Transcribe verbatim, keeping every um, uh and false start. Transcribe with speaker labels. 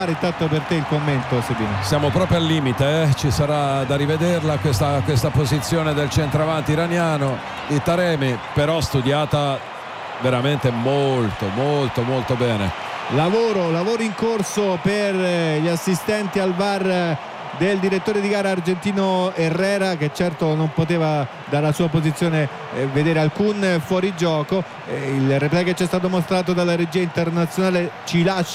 Speaker 1: Intanto per te il commento, Sebino.
Speaker 2: Siamo proprio al limite, eh? Ci sarà da rivederla questa, questa posizione del centravanti iraniano di Taremi, però studiata veramente molto molto molto bene.
Speaker 1: Lavoro, lavoro in corso per gli assistenti al V A R del direttore di gara argentino Herrera, che certo non poteva dalla sua posizione eh, vedere alcun fuorigioco. Eh, il replay che ci è stato mostrato dalla regia internazionale ci lascia